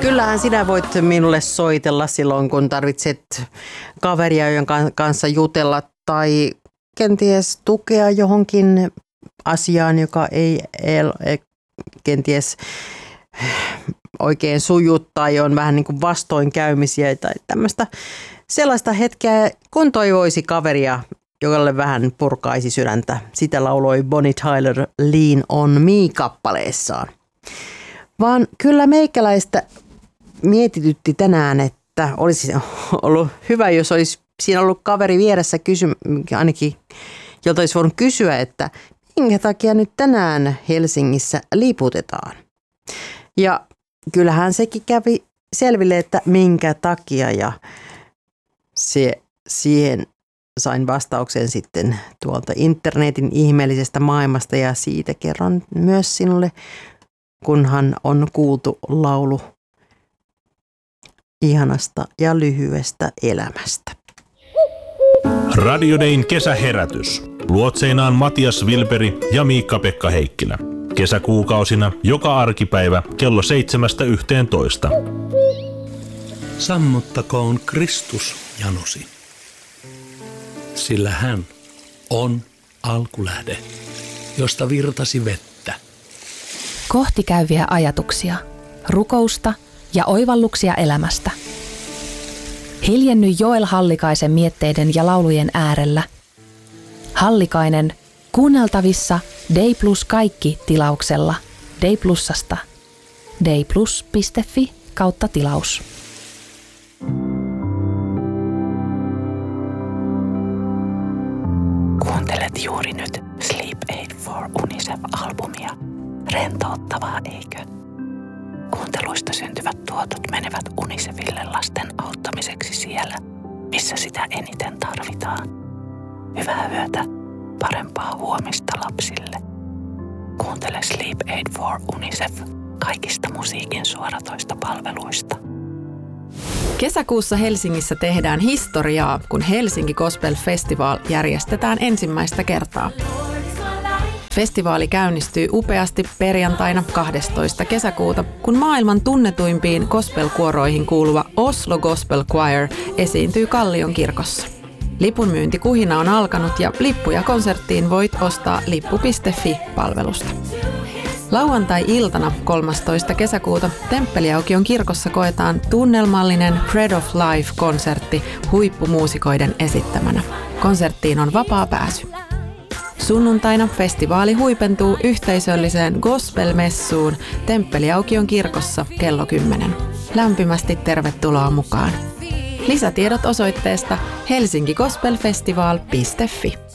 Kyllähän sinä voit minulle soitella silloin, kun tarvitset kaveria, jonka kanssa jutella tai kenties tukea johonkin asiaan, joka ei kenties oikein suju tai on vähän niin kuin vastoinkäymisiä tai tämmöistä sellaista hetkeä, kun toivoisi kaveria, jolle vähän purkaisi sydäntä. Sitä lauloi Bonnie Tyler Lean on Me-kappaleessaan. Vaan kyllä meikäläistä mietitytti tänään, että olisi ollut hyvä, jos olisi siinä ollut kaveri vieressä ainakin, jolta olisi voinut kysyä, että minkä takia nyt tänään Helsingissä liputetaan. Ja kyllähän sekin kävi selville, että minkä takia, ja siihen sain vastauksen sitten tuolta internetin ihmeellisestä maailmasta, ja siitä kerron myös sinulle, kunhan on kuultu laulu ihanasta ja lyhyestä elämästä. Radio Dayn kesäherätys. Luotseinaan Matias Wilberi ja Miikka-Pekka Heikkilä. Kesäkuukausina joka arkipäivä kello 7–11. Sammuttakoon Kristus janosi, sillä hän on alkulähde, josta virtasi vettä. Kohti käyviä ajatuksia, rukousta ja oivalluksia elämästä. Hiljenny Joel Hallikaisen mietteiden ja laulujen äärellä. Hallikainen kuunneltavissa Day Plus kaikki -tilauksella Day Plusasta. dayplus.fi/tilaus. Kuuntelet juuri nyt Sleep Aid for UNICEF-albumia. Rentouttavaa, eikö? Kuunteluista syntyvät tuotot menevät UNICEFille lasten auttamiseksi siellä, missä sitä eniten tarvitaan. Hyvää yötä, parempaa huomista lapsille. Kuuntele Sleep Aid for UNICEF kaikista musiikin suoratoista palveluista. Kesäkuussa Helsingissä tehdään historiaa, kun Helsinki Gospel Festival järjestetään ensimmäistä kertaa. Festivaali käynnistyy upeasti perjantaina 12. kesäkuuta, kun maailman tunnetuimpiin gospel-kuoroihin kuuluva Oslo Gospel Choir esiintyy Kallion kirkossa. Lipunmyyntikuhina on alkanut ja lippuja konserttiin voit ostaa lippu.fi-palvelusta. Lauantai-iltana 13. kesäkuuta Temppeliaukion kirkossa koetaan tunnelmallinen Bread of Life-konsertti huippumuusikoiden esittämänä. Konserttiin on vapaa pääsy. Sunnuntaina festivaali huipentuu yhteisölliseen gospel-messuun Temppeliaukion kirkossa kello 10. Lämpimästi tervetuloa mukaan. Lisätiedot osoitteesta helsinkigospelfestival.fi.